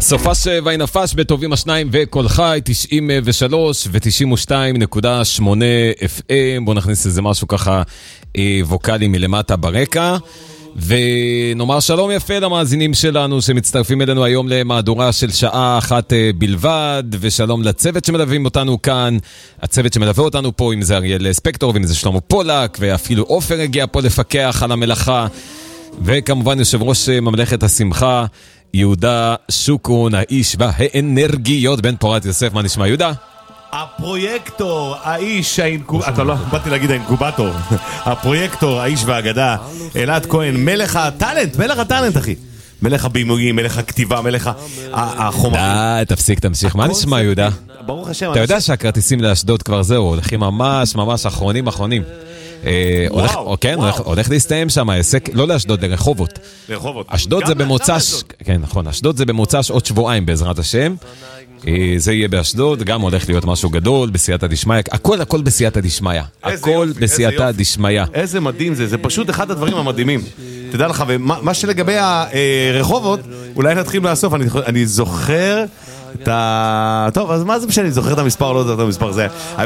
סופה שבעי נפש בטובים השניים וכל חי 93 ו-92.8 FM. בואו נכניס איזה משהו ככה ווקלי מלמטה ברקע ונאמר שלום יפה למאזינים שלנו שמצטרפים אלינו היום למהדורה של שעה אחת בלבד, ושלום לצוות שמלווים אותנו כאן, הצוות שמלווה אותנו פה, אם זה אריאל ספקטור ואם זה שלמה פולק, ואפילו אופר הגיע פה לפקח על המלאכה, וכמובן יושב ראש ממלכת השמחה יהודה שוקרון, האיש והאנרגיות. בן פורת יוסף, מה נשמע יהודה? הפרויקטור, האיש, אתה לא, באתי להגיד האינקובטור, הפרויקטור, האיש והאגדה, אלעד כהן, מלך הטלנט אחי, מלך הבימויים, מלך הכתיבה, מלך החומרים. תפסיק, תמשיך, מה נשמע יהודה? ברוך השם. אתה יודע שהכרטיסים לאשדוד כבר זהו, הולכים ממש אחרונים. הולך להסתיים שם העסק, לא לאשדוד, לרחובות. אשדוד זה במוצ"ש, כן נכון, אשדוד זה במוצ"ש עוד שבועיים בעזרת השם. זה יהיה באשדוד, גם הולך להיות משהו גדול, בסייעתא דשמיא, הכל בסייעתא דשמיא, הכל בסייעתא דשמיא. איזה מדהים זה פשוט אחד הדברים המדהימים. תדע לך, ומה שלגבי הרחובות, אולי נתחיל מהסוף, אני זוכר טוב, אז מה זה משנה? אני זוכר את המספר, לא יודע את המספר, זה 054-355-662,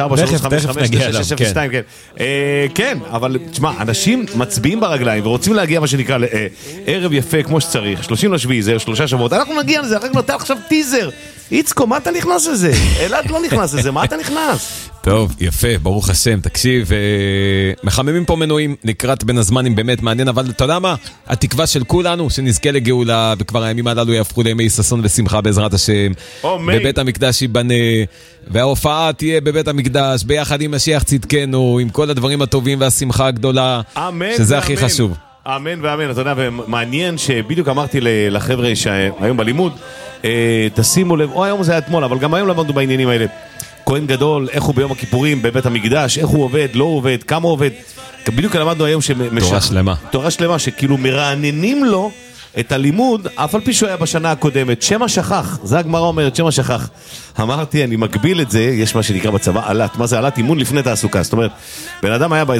כן. כן, אבל תשמע, אנשים מצביעים ברגליים ורוצים להגיע מה שנקרא לערב יפה כמו שצריך, 30 לשביעי, זה 3 שבועות, אנחנו נגיע לזה, רק נותן עכשיו טיזר. איצקו, מה אתה נכנס לזה? אלעד לא נכנס לזה, מה אתה נכנס? טוב, יפה, ברוך השם, תקשיב, מחממים פה מנועים לקראת בין הזמנים, באמת מעניין, אבל אתה יודע מה? התקווה של כולנו שנזכה לגאולה, וכבר הימים הללו יהפכו לימי ששון ושמחה בעזרת השם, בבית המקדש ייבנה, וההופעה תהיה בבית המקדש, ביחד עם משיח צדקנו, עם כל הדברים הטובים והשמחה הגדולה, שזה הכי חשוב. אמן ואמן, אתה יודע, ומעניין שבדיוק אמרתי לחבר'ה שהיום בלימוד, תשימו לב, או היום זה היה אתמול, אבל גם היום למדנו בעניינים האלה. כהן גדול, איך הוא ביום הכיפורים, בבית המקדש, איך הוא עובד, לא עובד, כמה הוא עובד. בדיוק למדנו היום תורה שלמה, שכאילו מרעננים לו את הלימוד, אף על פי שהוא היה בשנה הקודמת. שמה שכח, זה הגמרא אומרת, שמה שכח. אמרתי, אני מגביל את זה, יש מה שנקרא בצבא, עלת. מה זה עלת? אימון לפני תעסוקה. זאת אומרת, בן אדם היה